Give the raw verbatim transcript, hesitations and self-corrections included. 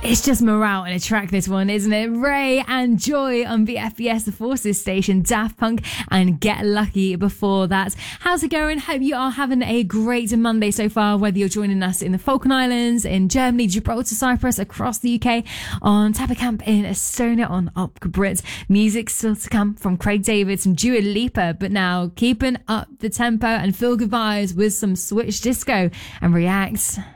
It's just morale in a track, this one, isn't it? Ray and Joy on the F B S The Forces station, Daft Punk and Get Lucky before that. How's it going? Hope you are having a great Monday so far, whether you're joining us in the Falkland Islands, in Germany, Gibraltar, Cyprus, across the U K, on Tapa Camp in Estonia, on Op Brit. Music still to come from Craig David, some Dua Lipa, but now keeping up the tempo and feel good vibes with some Switch Disco and React.